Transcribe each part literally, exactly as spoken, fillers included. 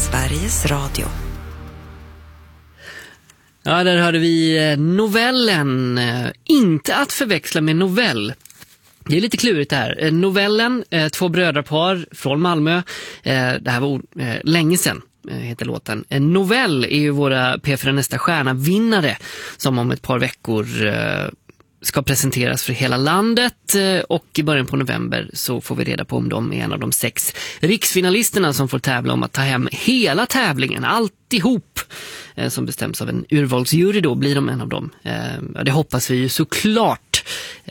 Sveriges Radio. Ja, där hörde vi novellen. Inte att förväxla med novell. Det är lite klurigt det här. Novellen, två brödrapar från Malmö. Det här var länge sedan, heter låten. En novell är ju våra P fyra Nästa Stjärna-vinnare som om ett par veckor ska presenteras för hela landet, och i början på november så får vi reda på om de är en av de sex riksfinalisterna som får tävla om att ta hem hela tävlingen, alltihop, som bestäms av en urvalsjury. Då blir de en av dem. Det hoppas vi ju såklart.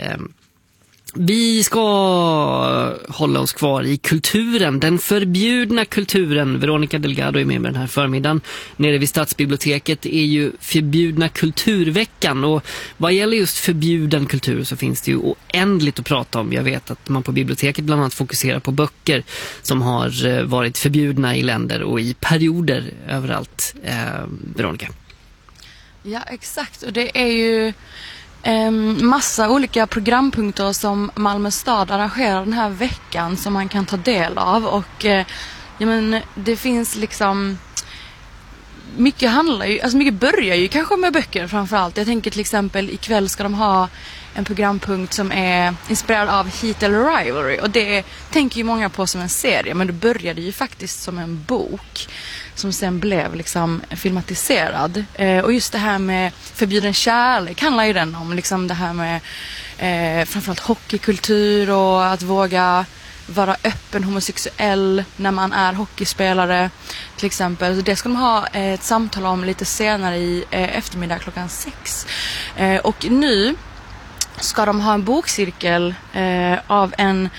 Vi ska hålla oss kvar i kulturen, den förbjudna kulturen. Veronica Delgado är med med den här förmiddagen. Nere vid Stadsbiblioteket är ju förbjudna kulturveckan, och vad gäller just förbjuden kultur så finns det ju oändligt att prata om. Jag vet att man på biblioteket bland annat fokuserar på böcker som har varit förbjudna i länder och i perioder överallt. Eh, Veronica. Ja, exakt. Och det är ju Um, massa olika programpunkter som Malmö stad arrangerar den här veckan som man kan ta del av, och uh, ja, men det finns liksom mycket handlar ju, alltså mycket börjar ju kanske med böcker framförallt. Jag tänker till exempel ikväll ska de ha en programpunkt som är inspirerad av Heat eller Rivalry, och det tänker ju många på som en serie, men det började ju faktiskt som en bok som sen blev liksom filmatiserad. Eh, och just det här med förbjuden kärlek handlar ju den om, liksom det här med eh, framförallt hockeykultur och att våga vara öppen homosexuell när man är hockeyspelare till exempel. Så det ska de ha eh, ett samtal om lite senare i eh, eftermiddag klockan sex. Eh, och nu ska de ha en bokcirkel eh, av en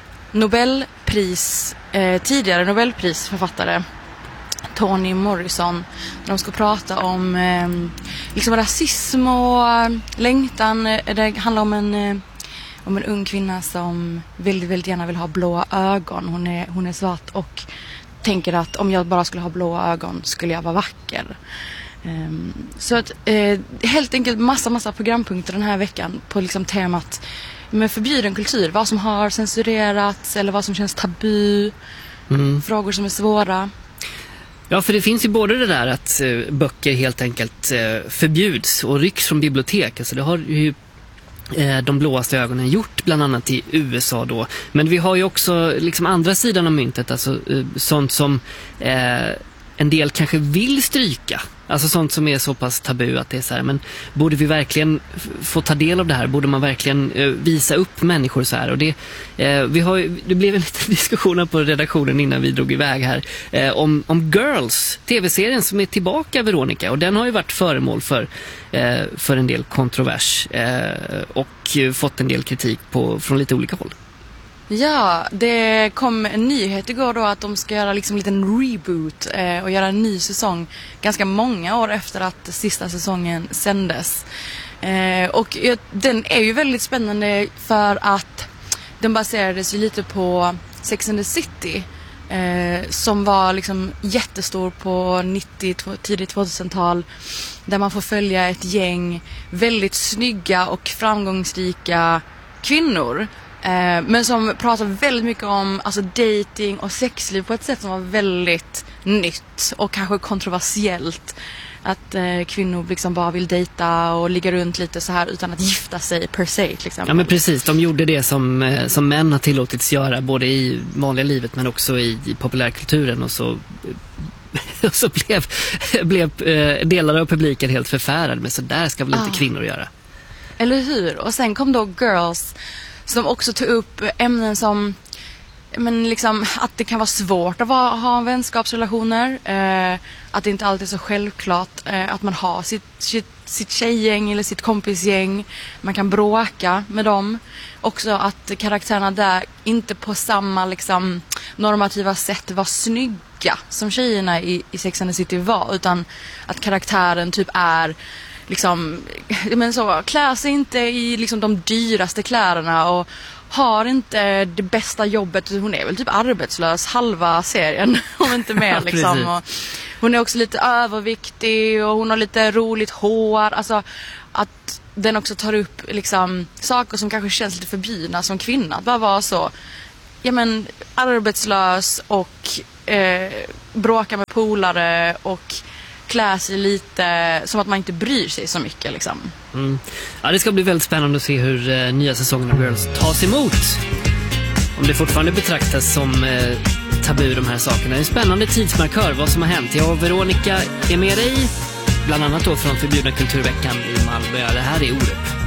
Nobelpris, eh, tidigare Nobelprisförfattare, Toni Morrison. De ska prata om eh, liksom rasism och eh, längtan. Det handlar om en, eh, om en ung kvinna som väldigt, väldigt gärna vill ha blåa ögon. Hon är, hon är svart och tänker att om jag bara skulle ha blåa ögon skulle jag vara vacker. Eh, så att eh, helt enkelt massa, massa programpunkter den här veckan på liksom temat med förbjuden kultur. Vad som har censurerats eller vad som känns tabu. Mm. Frågor som är svåra. Ja, för det finns ju både det där att eh, böcker helt enkelt eh, förbjuds och rycks från bibliotek. Alltså det har ju eh, de blåaste ögonen gjort bland annat i U S A då. Men vi har ju också liksom andra sidan av myntet, alltså eh, sånt som eh, en del kanske vill stryka. Alltså sånt som är så pass tabu att det är så här, men borde vi verkligen f- få ta del av det här? Borde man verkligen eh, visa upp människor så här? Och det, eh, vi har, det blev en liten diskussion på redaktionen innan vi drog iväg här eh, om, om Girls, tv-serien som är tillbaka, Veronica. Och den har ju varit föremål för, eh, för en del kontrovers eh, och fått en del kritik på, från lite olika håll. Ja, det kom en nyhet igår då att de ska göra liksom en liten reboot eh, och göra en ny säsong ganska många år efter att sista säsongen sändes. Eh, och eh, den är ju väldigt spännande för att den baserades ju lite på Sex and the City eh, som var liksom jättestor på nittio, tidigt tvåtusental, där man får följa ett gäng väldigt snygga och framgångsrika kvinnor. Men som pratar väldigt mycket om alltså dating och sexliv på ett sätt som var väldigt nytt och kanske kontroversiellt. Att eh, kvinnor liksom bara vill dejta och ligga runt lite så här utan att gifta sig per se till exempel. Ja, men precis, de gjorde det som, som män har tillåtits göra både i vanliga livet men också i, i populärkulturen, och så och så blev, blev eh, delar av publiken helt förfärade, men så där ska väl inte ah. kvinnor göra. Eller hur? Och sen kom då Girls som också tog upp ämnen som men liksom att det kan vara svårt att vara, ha vänskapsrelationer, eh, att det inte alltid är så självklart eh, att man har sitt, sitt, sitt tjejgäng eller sitt kompisgäng, man kan bråka med dem. Också att karaktärerna där inte på samma liksom normativa sätt var snygga som tjejerna i, i Sex and the City var, utan att karaktären typ är liksom, men så, klär sig inte i liksom de dyraste kläderna och har inte det bästa jobbet. Hon är väl typ arbetslös halva serien, om inte mer liksom. Och hon är också lite överviktig och hon har lite roligt hår. Alltså att den också tar upp liksom saker som kanske känns lite förbjudna som kvinna. Att bara vara så, ja men arbetslös och eh, bråka med polare och klä sig lite som att man inte bryr sig så mycket liksom. Mm. Ja, det ska bli väldigt spännande att se hur eh, nya säsongen av Girls tas emot. Om det fortfarande betraktas som eh, tabu, de här sakerna. Det är en spännande tidsmarkör vad som har hänt. Jag och Veronica är med dig, bland annat då från Förbjudna kulturveckan i Malmö. Det här är Orup.